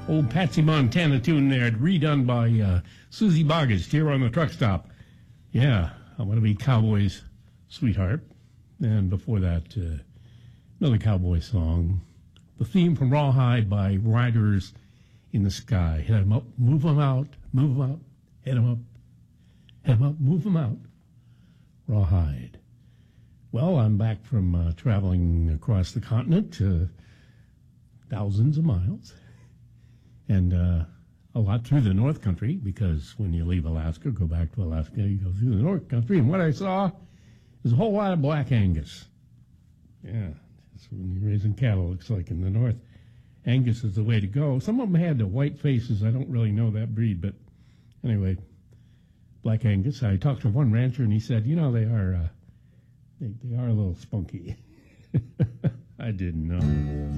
Old Patsy Montana tune there, redone by Susie Boggist here on the truck stop. Yeah, I Want to Be Cowboy's Sweetheart. And before that, another cowboy song. The theme from Rawhide by Riders in the Sky. Hit 'em up, move 'em out, move 'em up, hit 'em up, hit 'em up, move 'em out. Rawhide. Well, I'm back from traveling across the continent, thousands of miles, and a lot through the North Country, because when you leave Alaska, go back to Alaska, you go through the North Country, and what I saw is a whole lot of black Angus. Yeah, that's when you're raising cattle, looks like in the North. Angus is the way to go. Some of them had the white faces. I don't really know that breed, but anyway, black Angus. I talked to one rancher, and he said, you know, they are a little spunky. I didn't know.